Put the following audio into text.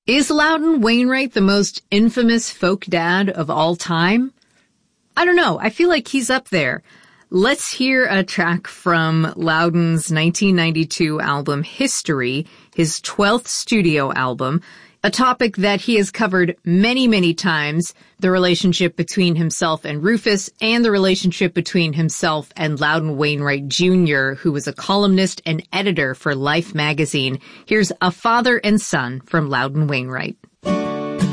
Is Loudon Wainwright the most infamous folk dad of all time? I don't know. I feel like he's up there. Let's hear a track from Loudon's 1992 album History, his 12th studio album, a topic that he has covered many, many times, the relationship between himself and Rufus and the relationship between himself and Loudon Wainwright Jr., who was a columnist and editor for Life magazine. Here's A Father and Son from Loudon Wainwright.